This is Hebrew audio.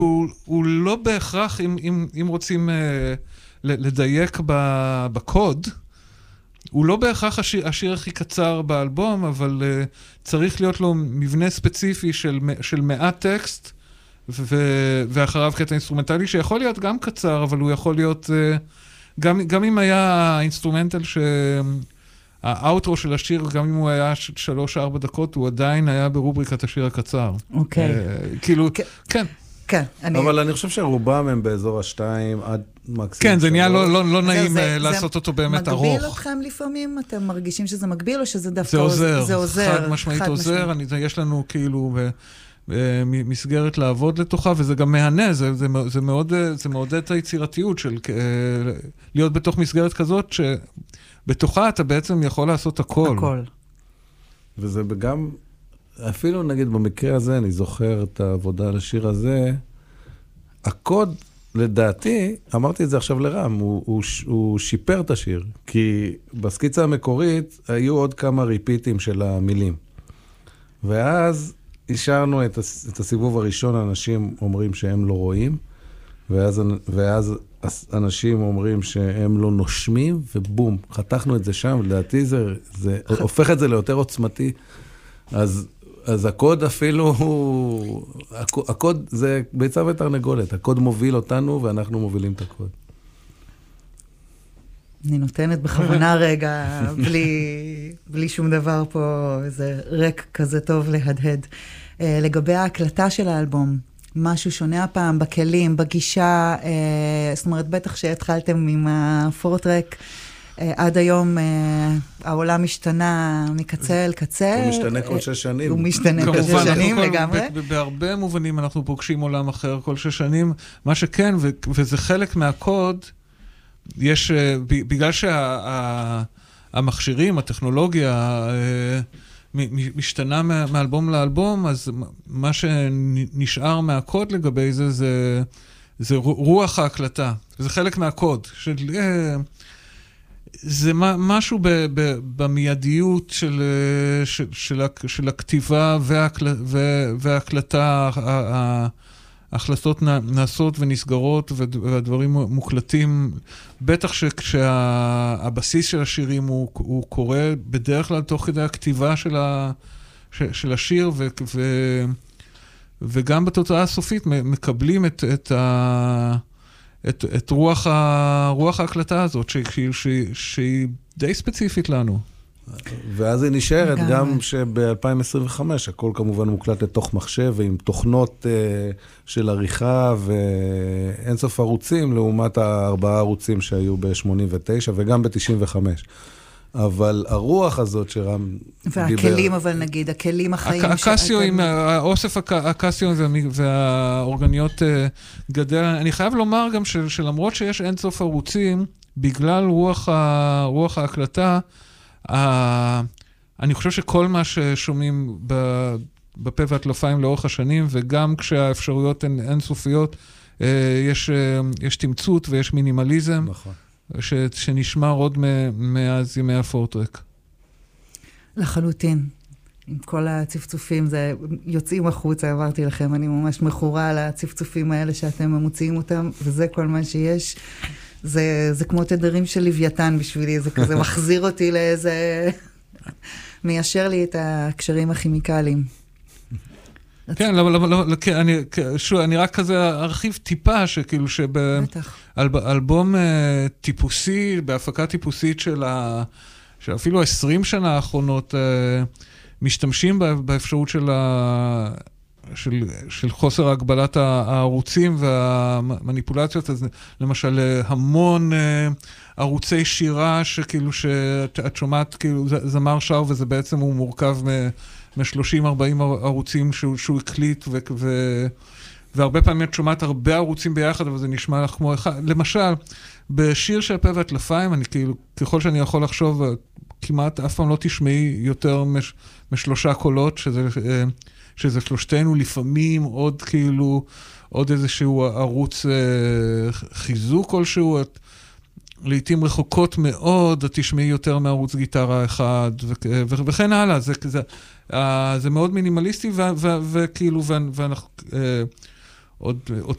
הוא לא בהכרח, אם רוצים לדייק בקוד, הוא לא בהכרח השיר הכי קצר באלבום, אבל צריך להיות לו מבנה ספציפי של מעט טקסט, ואחריו קטע אינסטרומנטלי, שיכול להיות גם קצר, אבל הוא יכול להיות, גם אם היה האינסטרומנטל האוטרו של השיר, גם אם הוא היה 3-4 דקות, הוא עדיין היה ברובריקת השיר הקצר. אוקיי. כאילו, כן. כן. אבל אני חושב שרובם הם באזור השתיים עד מקסימום. כן, זה נהיה לא נעים לעשות אותו באמת ארוך. מגביל אתכם לפעמים? אתם מרגישים שזה מגביל או שזה דווקא זה עוזר? חד משמעית עוזר. יש לנו כאילו מסגרת לעבוד לתוכה, וזה גם מהנה, זה מעודד את היצירתיות של להיות בתוך מסגרת כזאת, שבתוכה אתה בעצם יכול לעשות הכל. הכל. וזה גם, אפילו נגיד במקרה הזה, אני זוכר את העבודה על השיר הזה, הקוד, לדעתי, אמרתי את זה עכשיו לרם, הוא שיפר את השיר, כי בסקיצה המקורית היו עוד כמה ריפיטים של המילים. ואז השארנו את הסיבוב הראשון, אנשים אומרים שהם לא רואים, ואז אנשים אומרים שהם לא נושמים, ובום, חתכנו את זה שם, לדעתי זה הופך את זה ליותר עוצמתי, אז הקוד אפילו, הקוד זה ביצה ותרנגולת, הקוד מוביל אותנו ואנחנו מובילים את הקוד. אני נותנת בכוונה רגע, בלי שום דבר פה, איזה ריק כזה טוב להדהד. לגבי ההקלטה של האלבום, משהו שונה הפעם בכלים, בגישה, זאת אומרת, בטח שהתחלתם עם הפורטרק, עד היום העולם משתנה מקצה אל קצה. הוא משתנה כל 6 שנים. הוא משתנה כל 6 שנים לגמרי. בהרבה מובנים אנחנו פוגשים עולם אחר כל 6 שנים. מה שכן, וזה חלק מהקוד, יש, בגלל שהמכשירים, הטכנולוגיה, משתנה מאלבום לאלבום, אז מה שנשאר מהקוד לגבי זה רוח ההקלטה. זה חלק מהקוד. זה משהו במיידיות של הכתיבה וההקלטה, ההחלטות נעשות ונסגרות והדברים מוקלטים, בטח שהבסיס של השירים הוא קורה בדרך כלל תוך כדי הכתיבה של השיר, וגם בתוצאה הסופית מקבלים את רוח ההקלטה הזאת, שהיא די ספציפית לנו. ואז היא נשארת גם שב-2025, הכל כמובן מוקלט לתוך מחשב, ועם תוכנות של עריכה ואינסוף ערוצים, לעומת 4 ערוצים שהיו ב-89 וגם ב-95. אבל הרוח הזאת שרם דיבר... והכלים, אבל נגיד, הכלים החיים... הקסיו, האוסף הקסיו והאורגניות גדל. אני חייב לומר גם שלמרות שיש אינסוף ערוצים, בגלל רוח ההקלטה, אני חושב שכל מה ששומעים בפה והטלפיים לאורך השנים, וגם כשהאפשרויות הן אינסופיות, יש תמצות ויש מינימליזם. נכון. שנשמר עוד מאז ימי הפורטרק. לחלוטין. עם כל הצפצופים, זה יוצאים החוצה, עברתי לכם, אני ממש מכורה על הצפצופים האלה שאתם מוציאים אותם, וזה כל מה שיש. זה כמו תדרים של לוויתן בשבילי, זה כזה מחזיר אותי לאיזה... מיישר לי את הקשרים הכימיקליים. כן, אני רק כזה ארחיב טיפה, שכאילו שבאלבום טיפוסי, בהפקה טיפוסית של אפילו 20 שנה האחרונות, משתמשים באפשרות של חוסר הגבלת הערוצים והמניפולציות, אז למשל המון ערוצי שירה, שכאילו שאת שומעת, כאילו זמר שר, וזה בעצם הוא מורכב מ-30-40 ערוצים שהוא הקליט, והרבה פעמים את שומעת הרבה ערוצים ביחד, אבל זה נשמע לך כמו אחד. למשל, בשיר של הפה והטלפיים, אני כאילו, ככל שאני יכול לחשוב, כמעט אף פעם לא תשמעי יותר מ3 קולות, שזה שלושתנו, לפעמים עוד כאילו, עוד איזשהו ערוץ חיזוק כלשהו, לעתים רחוקות מאוד, את תשמעי יותר מערוץ גיטרה אחד, וכן הלאה. זה מאוד מינימליסטי, וכאילו, ואנחנו עוד